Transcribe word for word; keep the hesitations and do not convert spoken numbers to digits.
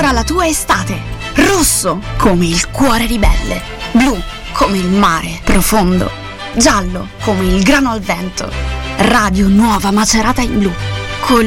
decora la tua estate. Rosso come il cuore ribelle, blu come il mare profondo, giallo come il grano al vento. Radio Nuova Macerata in blu.